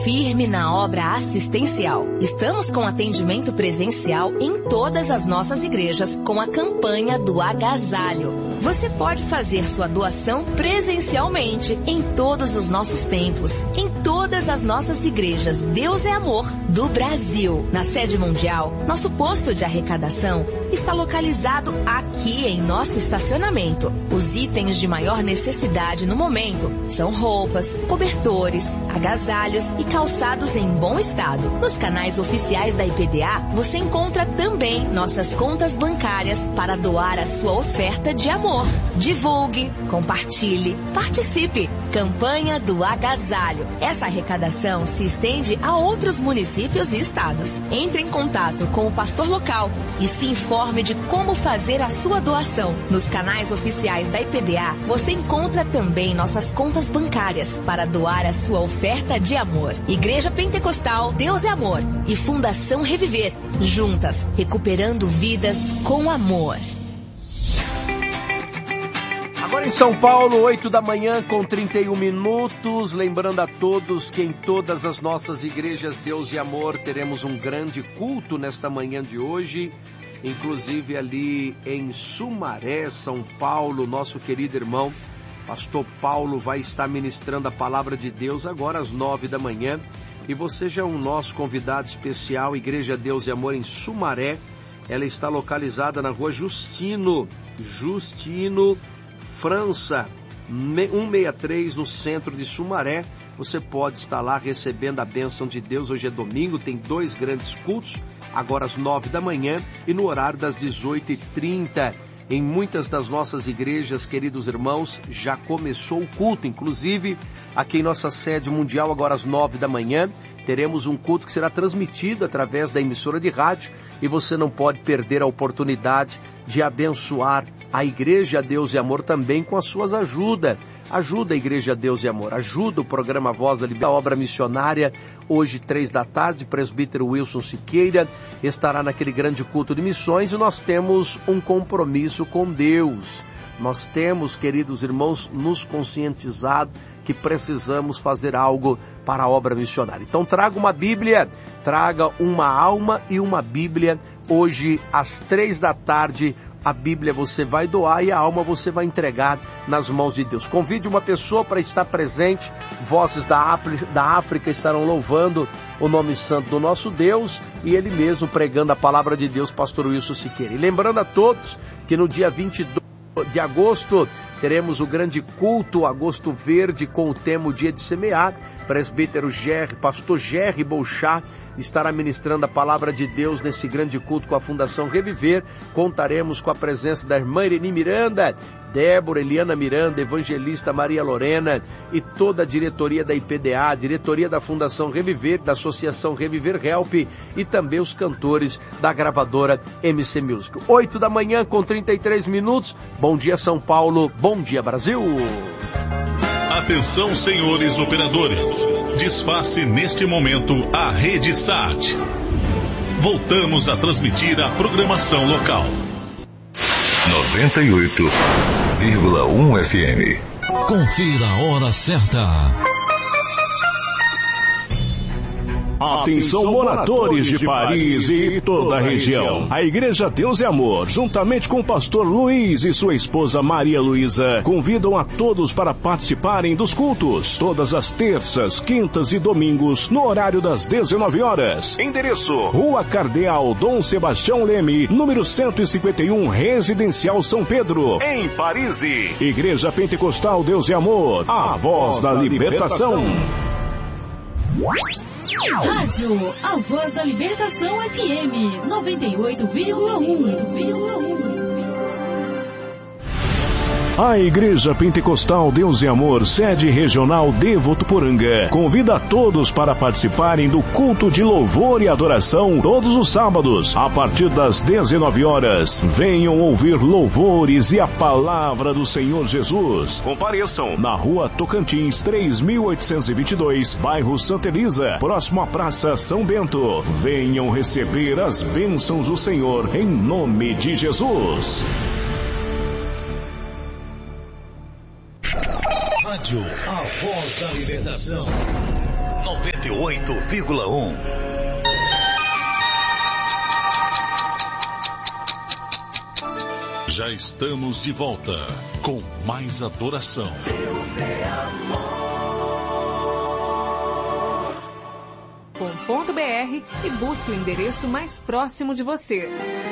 firme na obra assistencial. Estamos com atendimento presencial em todas as nossas igrejas com a campanha do agasalho. Você pode fazer sua doação presencialmente em todos os nossos templos, em todas as nossas igrejas Deus é Amor do Brasil. Na sede mundial, nosso posto de arrecadação está localizado aqui em nosso estacionamento. Os itens de maior necessidade no momento são roupas, cobertores, agasalhos e calçados em bom estado. Nos canais oficiais da IPDA, você encontra também nossas contas bancárias para doar a sua oferta de amor. Divulgue, compartilhe, participe. Campanha do Agasalho. Essa arrecadação se estende a outros municípios e estados. Entre em contato com o pastor local e se informe de como fazer a sua doação. Nos canais oficiais da IPDA, você encontra também nossas contas bancárias para doar a sua oferta de amor. Igreja Pentecostal Deus é Amor e Fundação Reviver. Juntas, recuperando vidas com amor. Agora em São Paulo, 8 da manhã com 31 minutos. Lembrando a todos que em todas as nossas igrejas Deus e Amor teremos um grande culto nesta manhã de hoje. Inclusive ali em Sumaré, São Paulo, nosso querido irmão Pastor Paulo vai estar ministrando a palavra de Deus agora às 9 da manhã. E você já é um nosso convidado especial, Igreja Deus e Amor em Sumaré. Ela está localizada na rua Justino França, 163, no centro de Sumaré. Você pode estar lá recebendo a bênção de Deus. Hoje é domingo, tem 2 grandes cultos, agora às 9 da manhã e no horário das 18h30. Em muitas das nossas igrejas, queridos irmãos, já começou o culto. Inclusive, aqui em nossa sede mundial, agora às 9 da manhã, teremos um culto que será transmitido através da emissora de rádio e você não pode perder a oportunidade de abençoar a Igreja Deus e Amor também com as suas ajudas. Ajuda a Igreja Deus e Amor, ajuda o programa Voz da Liberdade, a obra missionária. Hoje, 3 da tarde, presbítero Wilson Siqueira estará naquele grande culto de missões e nós temos um compromisso com Deus. Nós temos, queridos irmãos, nos conscientizado que precisamos fazer algo para a obra missionária. Então traga uma Bíblia, traga uma alma e uma Bíblia. Hoje, às 3 da tarde, a Bíblia você vai doar e a alma você vai entregar nas mãos de Deus. Convide uma pessoa para estar presente. Vozes da África estarão louvando o nome santo do nosso Deus e ele mesmo pregando a palavra de Deus, pastor Wilson Siqueira. E lembrando a todos que no dia 22 de agosto teremos o grande culto Agosto Verde com o tema o Dia de Semear. Presbítero pastor Gerry Bolchá estará ministrando a palavra de Deus nesse grande culto com a Fundação Reviver. Contaremos com a presença da irmã Irene Miranda, Débora, Eliana Miranda, evangelista Maria Lorena e toda a diretoria da IPDA, diretoria da Fundação Reviver, da Associação Reviver Help e também os cantores da gravadora MC Music. 8 da manhã com 33 minutos. Bom dia São Paulo, bom dia Brasil. Atenção, senhores operadores. Desface neste momento a rede SAT. Voltamos a transmitir a programação local. 98,1 FM. Confira a hora certa. Atenção, moradores de Paris e toda a região. A Igreja Deus e Amor, juntamente com o pastor Luiz e sua esposa Maria Luísa, convidam a todos para participarem dos cultos, todas as terças, quintas e domingos, no horário das 19 horas. Endereço: Rua Cardeal Dom Sebastião Leme, número 151, Residencial São Pedro, em Paris. Igreja Pentecostal Deus e Amor, a voz da libertação. Rádio A Voz da Libertação FM 98,1. A Igreja Pentecostal Deus e Amor, sede regional de Votuporanga, convida a todos para participarem do culto de louvor e adoração todos os sábados, a partir das 19 horas. Venham ouvir louvores e a palavra do Senhor Jesus. Compareçam na Rua Tocantins, 3822, bairro Santa Elisa, próximo à Praça São Bento. Venham receber as bênçãos do Senhor em nome de Jesus. Rádio A Voz da Libertação 98,1. Já estamos de volta com mais adoração. Deus é amor.br e busque o endereço mais próximo de você.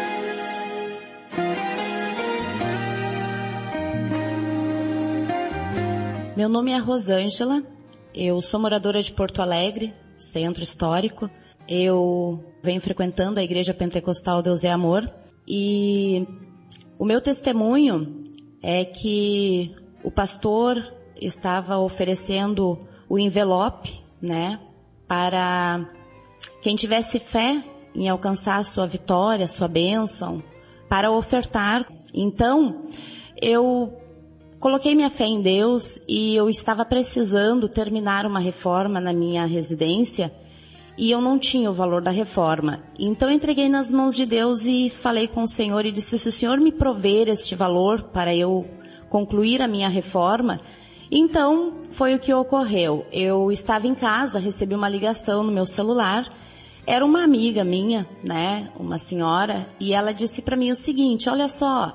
Meu nome é Rosângela, eu sou moradora de Porto Alegre, centro histórico. Eu venho frequentando a Igreja Pentecostal Deus é Amor e o meu testemunho é que o pastor estava oferecendo o envelope, né, para quem tivesse fé em alcançar a sua vitória, a sua bênção, para ofertar. Então, eu coloquei minha fé em Deus e eu estava precisando terminar uma reforma na minha residência e eu não tinha o valor da reforma. Então eu entreguei nas mãos de Deus e falei com o Senhor e disse: se o Senhor me prover este valor para eu concluir a minha reforma, então foi o que ocorreu. Eu estava em casa, recebi uma ligação no meu celular, era uma amiga minha, né, uma senhora, e ela disse para mim o seguinte: olha só,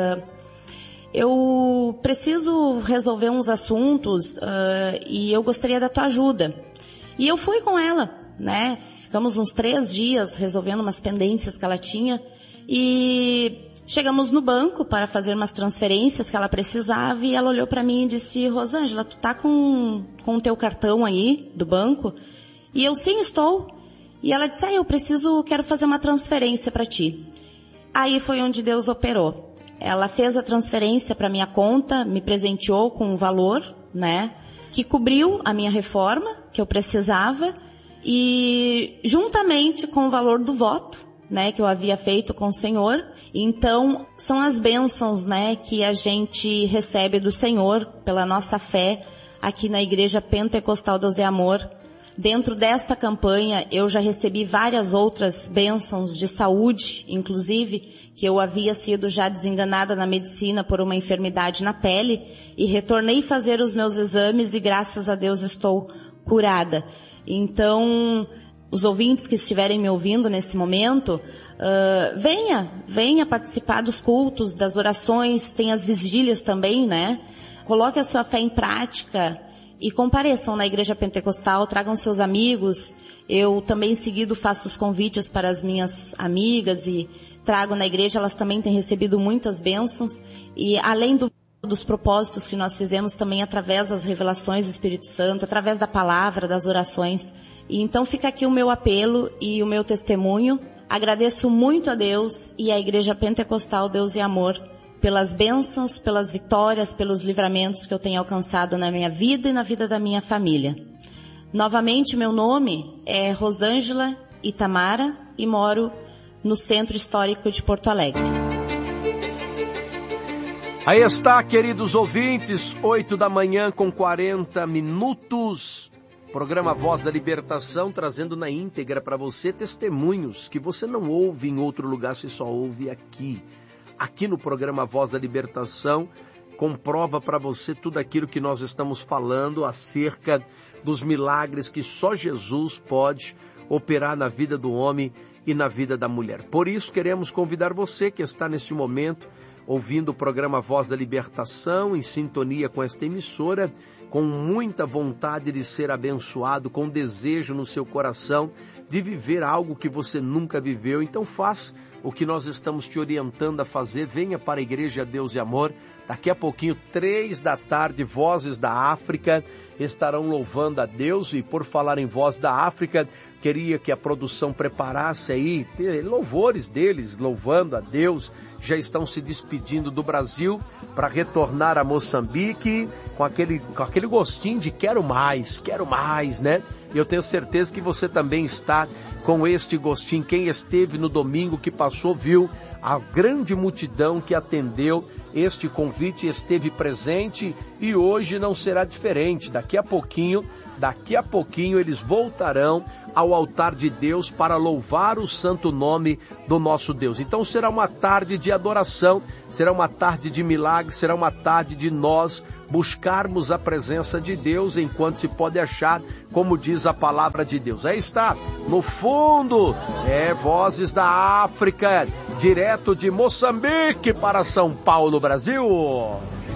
eu preciso resolver uns assuntos e eu gostaria da tua ajuda. E eu fui com ela, né? Ficamos uns 3 dias resolvendo umas pendências que ela tinha e chegamos no banco para fazer umas transferências que ela precisava e ela olhou para mim e disse: Rosângela, tu tá com o teu cartão aí do banco? E eu: sim, estou. E ela disse: eu quero fazer uma transferência para ti. Aí foi onde Deus operou. Ela fez a transferência para minha conta, me presenteou com um valor, né, que cobriu a minha reforma que eu precisava e juntamente com o valor do voto, né, que eu havia feito com o Senhor. Então, são as bênçãos, né, que a gente recebe do Senhor pela nossa fé aqui na Igreja Pentecostal Deus é Amor. Dentro desta campanha, eu já recebi várias outras bênçãos de saúde, inclusive, que eu havia sido já desenganada na medicina por uma enfermidade na pele e retornei fazer os meus exames e graças a Deus estou curada. Então, os ouvintes que estiverem me ouvindo nesse momento, venha participar dos cultos, das orações, tem as vigílias também, né? Coloque a sua fé em prática e compareçam na Igreja Pentecostal, tragam seus amigos. Eu também, em seguida, faço os convites para as minhas amigas e trago na igreja, elas também têm recebido muitas bênçãos. E além dos propósitos que nós fizemos também através das revelações do Espírito Santo, através da palavra, das orações. E então fica aqui o meu apelo e o meu testemunho. Agradeço muito a Deus e à Igreja Pentecostal Deus e Amor pelas bênçãos, pelas vitórias, pelos livramentos que eu tenho alcançado na minha vida e na vida da minha família. Novamente, meu nome é Rosângela Itamara e moro no Centro Histórico de Porto Alegre. Aí está, queridos ouvintes, 8h40. Programa Voz da Libertação, trazendo na íntegra para você testemunhos que você não ouve em outro lugar, você só ouve aqui. Aqui no programa Voz da Libertação, comprova para você tudo aquilo que nós estamos falando acerca dos milagres que só Jesus pode operar na vida do homem e na vida da mulher. Por isso, queremos convidar você que está neste momento ouvindo o programa Voz da Libertação, em sintonia com esta emissora, com muita vontade de ser abençoado, com desejo no seu coração de viver algo que você nunca viveu. Então faça o que nós estamos te orientando a fazer. Venha para a Igreja Deus e Amor. Daqui a pouquinho, 15h, Vozes da África estarão louvando a Deus. E por falar em Voz da África, queria que a produção preparasse aí louvores deles, louvando a Deus. Já estão se despedindo do Brasil para retornar a Moçambique com aquele gostinho de quero mais, né? E eu tenho certeza que você também está com este gostinho. Quem esteve no domingo que passou viu a grande multidão que atendeu este convite, esteve presente e hoje não será diferente. Daqui a pouquinho eles voltarão ao altar de Deus para louvar o santo nome do nosso Deus. Então será uma tarde de adoração, será uma tarde de milagre, será uma tarde de nós buscarmos a presença de Deus enquanto se pode achar, como diz a palavra de Deus. Aí está, no fundo, Vozes da África, direto de Moçambique para São Paulo, Brasil.